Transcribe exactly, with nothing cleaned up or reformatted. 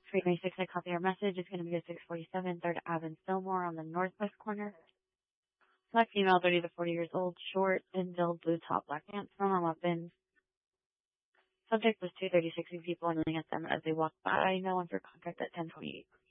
three twenty-six, I copy your message. It's going to be a six forty-seven, third Ave in Fillmore on the northwest corner. Black female, thirty to forty years old, short, thin build, blue top, black pants, no arm weapons. Subject was two thirty-six people and yelling at them as they walked by. No one for contact at ten twenty-eight.